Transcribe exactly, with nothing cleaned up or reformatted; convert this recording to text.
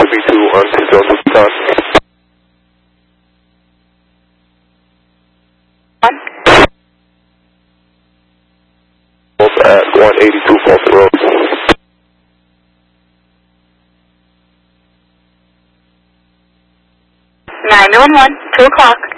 B two on two zero Tucson. At one eighty-two Fulton Road. nine one one, two o'clock.